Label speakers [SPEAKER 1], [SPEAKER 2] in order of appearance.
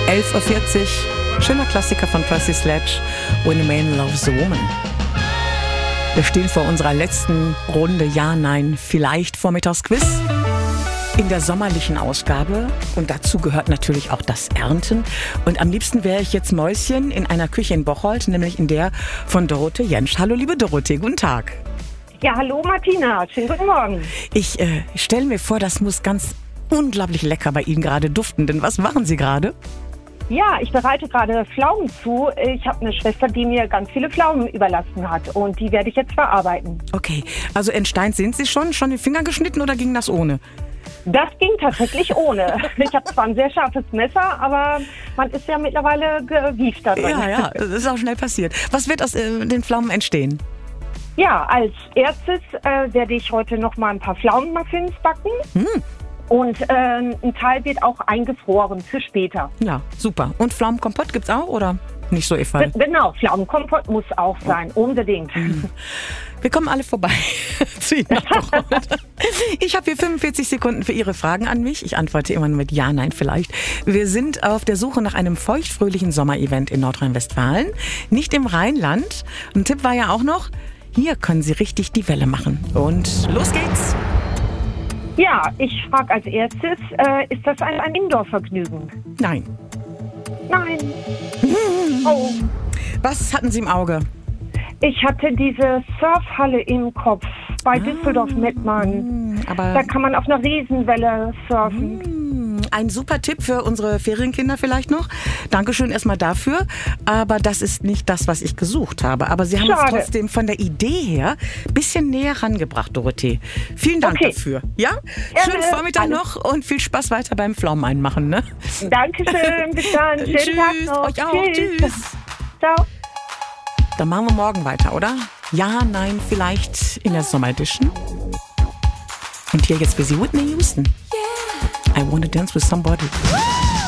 [SPEAKER 1] 11.40 Uhr, schöner Klassiker von Percy Sledge, When a Man Loves a Woman. Wir stehen vor unserer letzten Runde Ja, Nein, Vielleicht Vormittagsquiz in der sommerlichen Ausgabe. Und dazu gehört natürlich auch das Ernten. Und am liebsten wäre ich jetzt Mäuschen in einer Küche in Bocholt, nämlich in der von Dorothee Jentsch. Hallo liebe Dorothee, guten Tag.
[SPEAKER 2] Ja, hallo Martina, schönen guten Morgen.
[SPEAKER 1] Ich stelle mir vor, das muss ganz unglaublich lecker bei Ihnen gerade duften. Denn was machen Sie gerade?
[SPEAKER 2] Ja, ich bereite gerade Pflaumen zu. Ich habe eine Schwester, die mir ganz viele Pflaumen überlassen hat und die werde ich jetzt verarbeiten.
[SPEAKER 1] Okay, also entsteint sind Sie schon die Finger geschnitten oder ging das ohne?
[SPEAKER 2] Das ging tatsächlich ohne. Ich habe zwar ein sehr scharfes Messer, aber man ist ja mittlerweile gewieft da drin.
[SPEAKER 1] Ja, das ist auch schnell passiert. Was wird aus den Pflaumen entstehen?
[SPEAKER 2] Ja, als erstes werde ich heute noch mal ein paar Pflaumenmuffins backen. Und ein Teil wird auch eingefroren für später.
[SPEAKER 1] Ja, super. Und Pflaumenkompott gibt's auch oder nicht so Ihr Fall?
[SPEAKER 2] Genau, Pflaumenkompott muss auch sein, unbedingt.
[SPEAKER 1] Wir kommen alle vorbei zu Ihnen nach Bocholt. Ich habe hier 45 Sekunden für Ihre Fragen an mich. Ich antworte immer nur mit Ja, Nein, vielleicht. Wir sind auf der Suche nach einem feuchtfröhlichen Sommerevent in Nordrhein-Westfalen, nicht im Rheinland. Ein Tipp war ja auch noch, hier können Sie richtig die Welle machen. Und los geht's!
[SPEAKER 2] Ja, ich frage als erstes, ist das ein Indoor-Vergnügen?
[SPEAKER 1] Nein.
[SPEAKER 2] Nein. Oh.
[SPEAKER 1] Was hatten Sie im Auge?
[SPEAKER 2] Ich hatte diese Surfhalle im Kopf bei Düsseldorf-Mettmann.
[SPEAKER 1] Aber
[SPEAKER 2] Da kann man auf einer Riesenwelle surfen.
[SPEAKER 1] ein super Tipp für unsere Ferienkinder vielleicht noch. Dankeschön erstmal dafür. Aber das ist nicht das, was ich gesucht habe. Aber Sie haben uns
[SPEAKER 2] Schade.
[SPEAKER 1] trotzdem von der Idee her ein bisschen näher rangebracht, Dorothee. Vielen Dank
[SPEAKER 2] Okay.
[SPEAKER 1] dafür. Ja?
[SPEAKER 2] Gerne.
[SPEAKER 1] Schönen Vormittag
[SPEAKER 2] Alles.
[SPEAKER 1] noch und viel Spaß weiter beim Pflaumen einmachen. Ne?
[SPEAKER 2] Dankeschön, bis dann. Schönen
[SPEAKER 1] Tschüss,
[SPEAKER 2] Tag noch.
[SPEAKER 1] euch auch. Tschüss.
[SPEAKER 2] Ciao.
[SPEAKER 1] Dann machen wir morgen weiter, oder? Ja, nein, vielleicht in der Sommeredition. Und hier jetzt für Sie Whitney Houston. I wanna dance with somebody.